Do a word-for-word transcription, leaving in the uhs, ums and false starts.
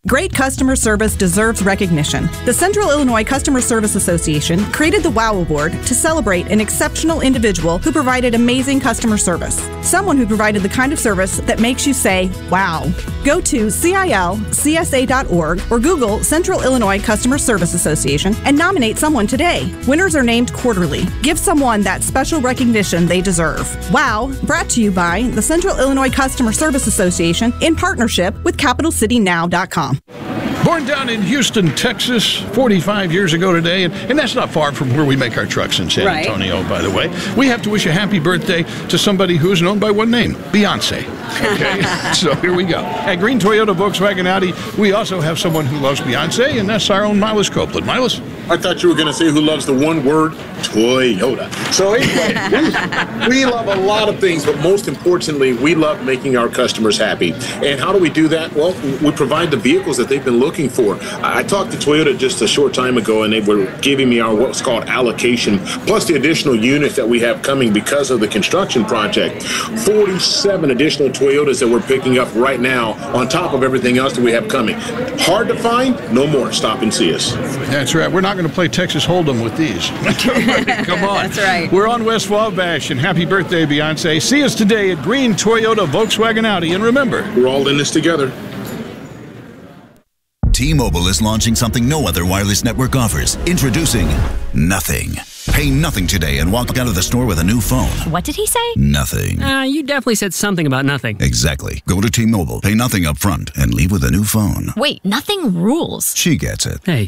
Great customer service deserves recognition. The Central Illinois Customer Service Association created the WOW Award to celebrate an exceptional individual who provided amazing customer service. Someone who provided the kind of service that makes you say, wow. Go to C I L C S A dot org or Google Central Illinois Customer Service Association and nominate someone today. Winners are named quarterly. Give someone that special recognition they deserve. WOW, brought to you by the Central Illinois Customer Service Association in partnership with Capital City Now dot com. Born down in Houston, Texas, forty-five years ago today, and, and that's not far from where we make our trucks in San Right. Antonio, by the way. We have to wish a happy birthday to somebody who is known by one name, Beyonce. Okay, so here we go. At Green Toyota Volkswagen Audi, we also have someone who loves Beyonce, and that's our own Miles Copeland. Miles? I thought you were going to say who loves the one word, Toyota. So anyway, we, we love a lot of things, but most importantly, we love making our customers happy. And how do we do that? Well, we provide the vehicles that they've been looking for. I talked to Toyota just a short time ago, and they were giving me our what's called allocation, plus the additional units that we have coming because of the construction project. forty-seven additional Toyotas that we're picking up right now on top of everything else that we have coming. Hard to find? No more. Stop and see us. That's right. We're not going to play Texas Hold'em with these. Come on. That's right. We're on West Wabash, and happy birthday, Beyonce. See us today at Green Toyota Volkswagen Audi, and remember, We're all in this together. T-Mobile is launching something no other wireless network offers. Introducing Nothing. Pay nothing today and walk out of the store with a new phone. What did he say? Nothing. Uh, you definitely said something about nothing. Exactly. Go to T-Mobile, pay nothing up front, and leave with a new phone. Wait, nothing rules. She gets it. Hey,